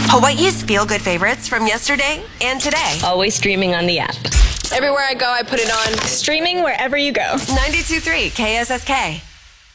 Hawaii's feel-good favorites from yesterday and today. Always streaming on the app. Everywhere I go, I put it on. Streaming wherever you go. 92.3 KSSK.